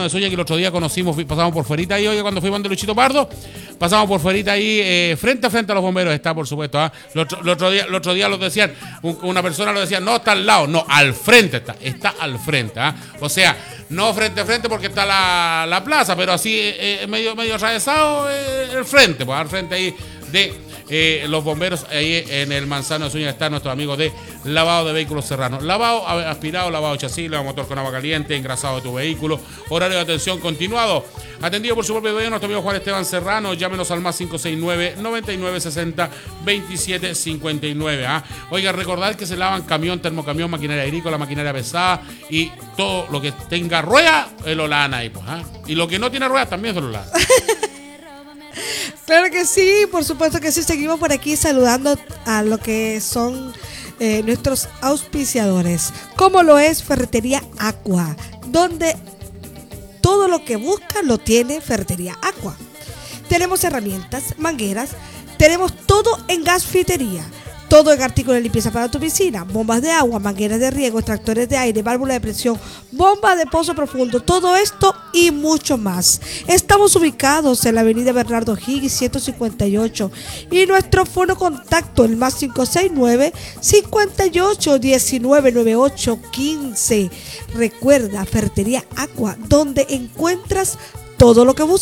de Zúñiga, que el otro día conocimos, pasamos por fuerita ahí, oye, cuando fuimos de Luchito Pardo, pasamos por fuerita ahí, frente a frente a los bomberos está, por supuesto. El otro día los decían, una persona lo decía, no está al lado, no, al frente está al frente. O sea, no frente a frente porque está la plaza, pero así medio atravesado el frente, pues al frente ahí de los bomberos. Ahí en el Manzano de Zúñiga está nuestro amigo de lavado de vehículos Serrano. Lavado aspirado, lavado de chasis, lavado motor con agua caliente, engrasado de tu vehículo, horario de atención continuado. Atendido por su propio dueño, nuestro amigo Juan Esteban Serrano. Llámenos al más 569-9960-2759. Oiga, recordad que se lavan camión, termocamión, maquinaria agrícola, maquinaria pesada y todo lo que tenga rueda, lo lavan ahí, pues. Y lo que no tiene rueda también se lo lavan. Claro que sí, por supuesto que sí. Seguimos por aquí saludando a lo que son nuestros auspiciadores, como lo es Ferretería Aqua, donde todo lo que busca lo tiene Ferretería Aqua. Tenemos herramientas, mangueras, tenemos todo en gasfitería. Todo en artículos de limpieza para tu piscina, bombas de agua, mangueras de riego, extractores de aire, válvulas de presión, bombas de pozo profundo, todo esto y mucho más. Estamos ubicados en la avenida Bernardo Higgins 158 y nuestro fono contacto el más 569-58-1998-15. Recuerda, Ferretería Aqua, donde encuentras todo lo que buscas.